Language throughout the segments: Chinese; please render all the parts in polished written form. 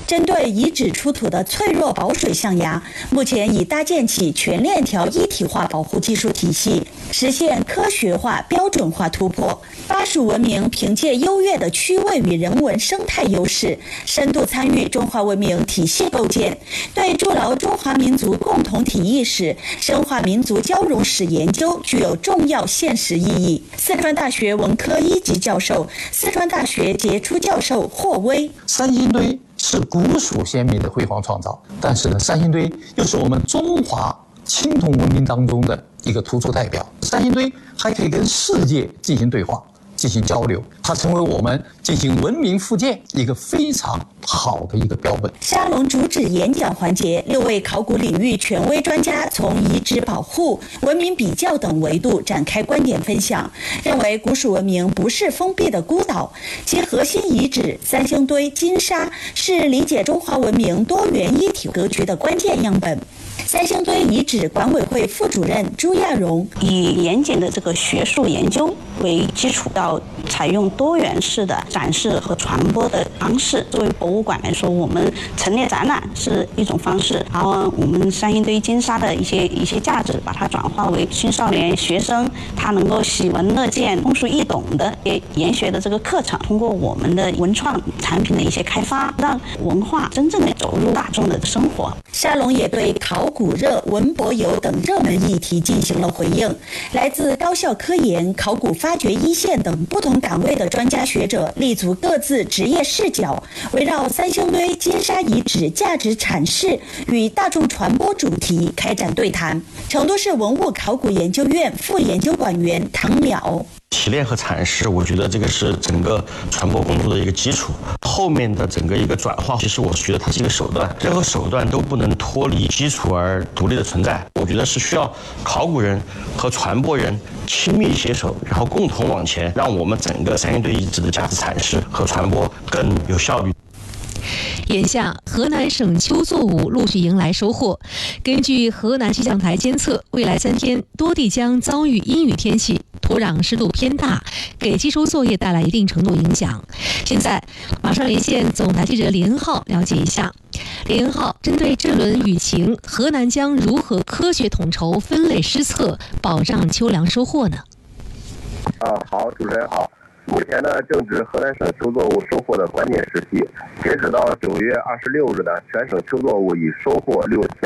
针对遗址出土的脆弱保水象牙，目前已搭建起全链条一体化保护技术体系，实现科学化、标准化突破。巴蜀文明凭借优越的区位与人文生态优势，深度参与中华文明体系构建，对筑牢中华民族共同体意识、深化民族交融史研究具有重要现实意义。四川大学文科1级教授、四川大学杰出教授霍威： 三星堆是古蜀先民的辉煌创造，但是呢，三星堆又是我们中华青铜文明当中的一个突出代表。三星堆还可以跟世界进行对话、进行交流，它成为我们进行文明复建一个非常好的一个标本。 沙龙主旨演讲环节，6位考古领域权威专家从遗址保护、文明比较等维度展开观点分享，认为古蜀文明不是封闭的孤岛，其核心遗址三星堆、金沙是理解中华文明多元一体格局的关键样本。三星堆遗址管委会副主任朱亚荣： 以严谨的这个学术研究为基础，要采用多元式的展示和传播的方式。作为博物馆来说，我们陈列展览是一种方式，然后我们三星堆金沙的一些价值，把它转化为青少年学生他能够喜闻乐见、通俗易懂的研学的这个课程。通过我们的文创产品的一些开发，让文化真正的走入大众的生活。 沙龙也对考古热、文博游等热门议题进行了回应。来自高校科研、考古发掘一线等不同岗位的专家学者，立足各自职业视角，围绕三星堆、金沙遗址价值阐释与大众传播主题开展对谈。成都市文物考古研究院副研究馆员唐淼： 提炼和阐释，我觉得这个是整个传播工作的一个基础。后面的整个一个转化，其实我觉得它是一个手段，任何手段都不能脱离基础而独立的存在。我觉得是需要考古人和传播人亲密携手，然后共同往前，让我们整个三星堆遗址的价值阐释和传播更有效率。 眼下，河南省秋作物陆续迎来收获。根据河南气象台监测，未来3天多地将遭遇阴雨天气，土壤湿度偏大，给基收作业带来一定程度影响。现在，马上连线总台记者李恩浩了解一下。李恩浩，针对这轮雨情，河南将如何科学统筹、分类施策，保障秋粮收获呢？ 好，主持人好。目前呢，正值河南省秋作物收获的关键时期。截止到9月26日呢，全省秋作物已收获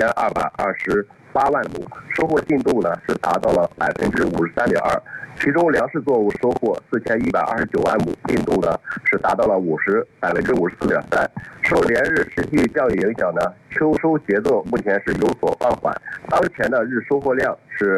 6228万亩，收获进度呢是达到了53.2%。其中粮食作物收获4129万亩，进度呢是达到了54.3%。受连日持续降雨影响呢，秋收节奏目前是有所放缓。当前的日收获量是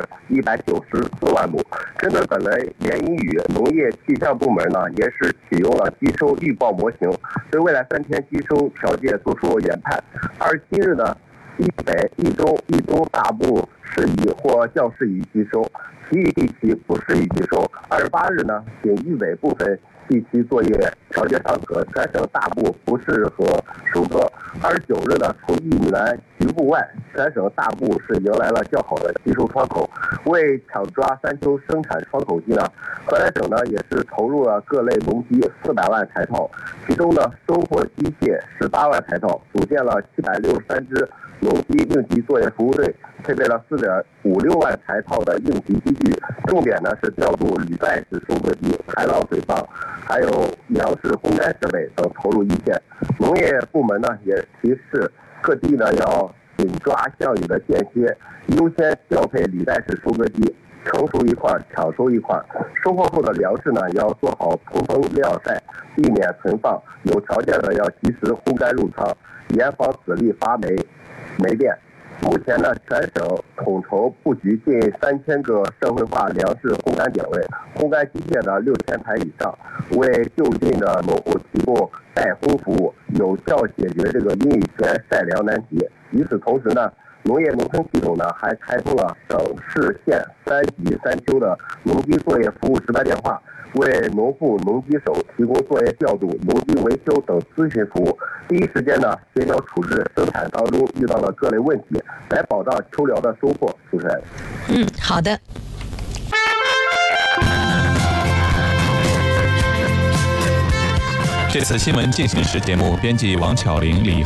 194万亩。针对本轮连阴雨，农业气象部门呢也是启用了基收预报模型，对未来3天基收条件做出研判。27日呢，以北、以中、以东大部适宜或较适宜基收，其余地区不适宜基收。28日呢，仅以北部分地区作业条件尚可，全省大部不适合收割。29日呢，除以南局部外，全省大部是迎来了较好的基收窗口。为抢抓3秋生产窗口期呢，河南省呢也是投入了各类农机400万台套，其中呢收获机械18万台套，组建了763支农机应急作业服务队，配备了4.56万台套的应急机具，重点呢是调度履带式收割机、海浪水泵，还有粮食烘干设备等投入一线。农业部门呢也提示各地呢要紧抓项羽的间歇，优先调配履带式收割机，成熟一块抢收一块。收获后的粮食呢要做好通风晾晒，避免存放，有条件的要及时烘干入仓，严防籽粒发霉变。目前呢，全省统筹布局近3000个社会化粮食烘干点位，烘干机械的6000台以上，为就近的农户提供代烘服务，有效解决这个阴雨天晒粮难题。与此同时呢，农业农村系统呢还开通了省市县3级3秋的农机作业服务值班电话，为农户、农机手提供作业调度、农机维修等咨询服务，第一时间呢协调处置生产当中遇到的各类问题，来保障秋粮的收获。主持人， 好的。 这次新闻进行时节目编辑王巧玲、李